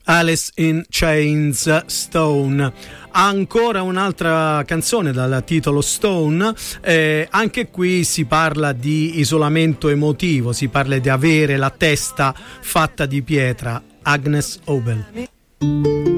Alice in Chains, Stone. Ancora un'altra canzone dal titolo Stone, anche qui si parla di isolamento emotivo, si parla di avere la testa fatta di pietra. Agnes Obel.